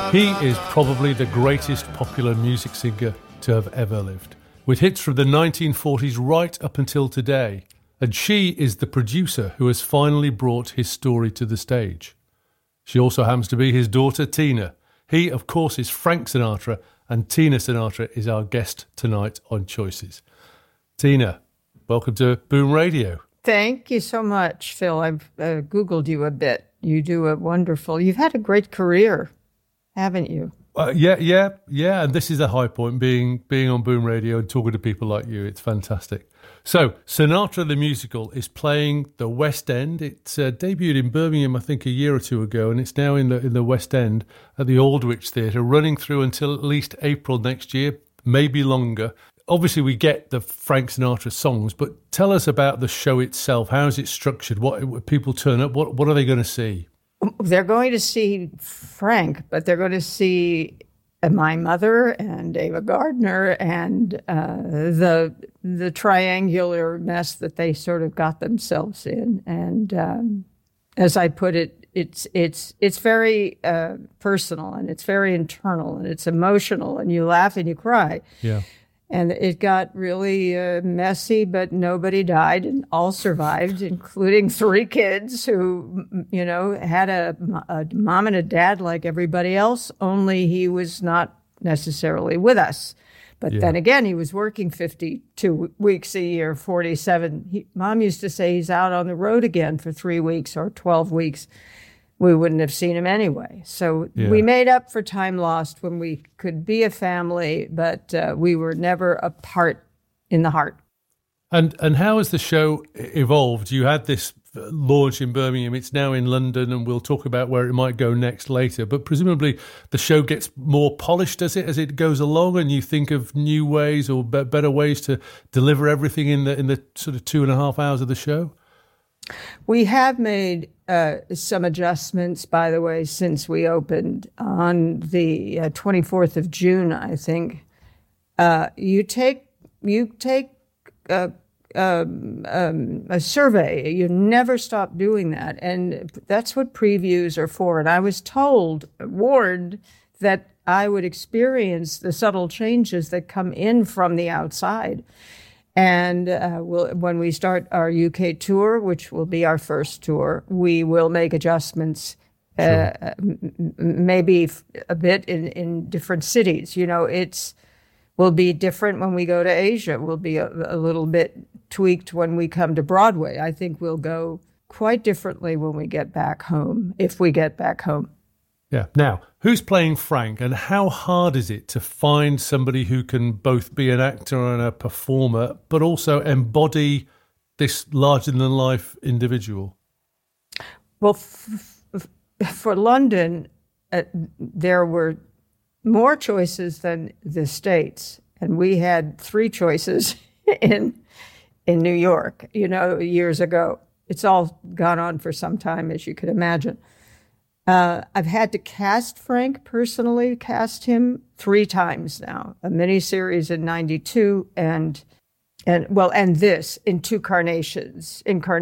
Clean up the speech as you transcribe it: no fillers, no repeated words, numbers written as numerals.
He is probably the greatest popular music singer to have ever lived, with hits from the 1940s right up until today. And she is the producer who has finally brought his story to the stage. She also happens to be his daughter, Tina. He, of course, is Frank Sinatra, and Tina Sinatra is our guest tonight on Choices. Tina, welcome to Boom Radio. Thank you so much, Phil. I've Googled you a bit. You do a wonderful... You've had a great career, haven't you? Yeah. And this is a high point, being on Boom Radio and talking to people like you. It's fantastic. So, Sinatra the Musical is playing the West End. It debuted in Birmingham, I think, a year or two ago, and it's now in the West End at the Aldwych Theatre, running through until at least April next year, maybe longer. Obviously, we get the Frank Sinatra songs, but tell us about the show itself. How is it structured? What people turn up? What are they going to see? They're going to see Frank, but they're going to see my mother and Ava Gardner and the triangular mess that they sort of got themselves in. And as I put it, it's very personal, and it's very internal, and it's emotional, and you laugh and you cry. Yeah. And it got really messy, but nobody died, and all survived, including 3 kids who, had a mom and a dad like everybody else, only he was not necessarily with us. But then again, he was working 52 weeks a year, 47. Mom used to say he's out on the road again for 3 weeks or 12 weeks. We wouldn't have seen him anyway. So we made up for time lost when we could be a family, but we were never apart in the heart. And how has the show evolved? You had this launch in Birmingham. It's now in London, and we'll talk about where it might go next later. But presumably the show gets more polished as it goes along, and you think of new ways or better ways to deliver everything in the sort of 2.5 hours of the show? We have made some adjustments, by the way, since we opened on the 24th of June, I think. You take a survey. You never stop doing that. And that's what previews are for. And I was warned that I would experience the subtle changes that come in from the outside. And when we start our UK tour, which will be our first tour, we will make adjustments, maybe a bit in different cities. Will be different when we go to Asia. We'll be a little bit tweaked when we come to Broadway. I think we'll go quite differently when we get back home, if we get back home. Yeah. Now, who's playing Frank, and how hard is it to find somebody who can both be an actor and a performer, but also embody this larger-than-life individual? Well, for London, there were more choices than the States, and we had 3 choices in New York, years ago. It's all gone on for some time, as you could imagine. I've had to cast Frank personally, cast him 3 times now. A miniseries in '92 and this in 2 incarnations